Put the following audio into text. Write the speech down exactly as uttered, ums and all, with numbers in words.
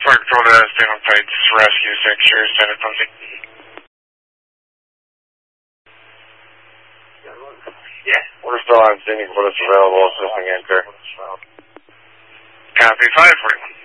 Park Patrol to Stanton Heights Rescue six, you're standard posting. Yeah, we're still on scene, but it's available, assisting anchor. Copy, five for you.